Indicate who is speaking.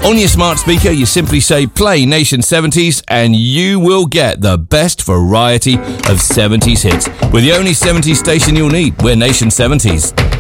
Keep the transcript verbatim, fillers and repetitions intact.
Speaker 1: On your smart speaker, you simply say play Nation seventies and you will get the best variety of seventies hits. We're the only seventies station you'll need. We're Nation seventies.